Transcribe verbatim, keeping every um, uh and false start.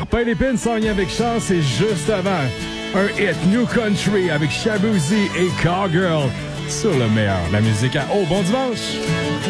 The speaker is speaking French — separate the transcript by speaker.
Speaker 1: Pain d'épines s'en vient avec chance et juste avant, un hit New Country avec Shabuzi et Cowgirl sur le meilleur. La musique à Oh, bon dimanche!